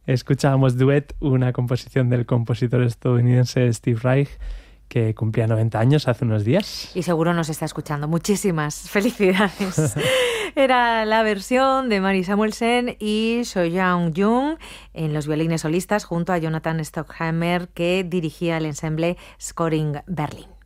Escuchábamos Duet, una composición del compositor estadounidense Steve Reich, que cumplía 90 años hace unos días. Y seguro nos está escuchando. Muchísimas felicidades. Era la versión de Mary Samuelsen y So-Young Jung en los violines solistas junto a Jonathan Stockheimer, que dirigía el ensemble Scoring Berlin.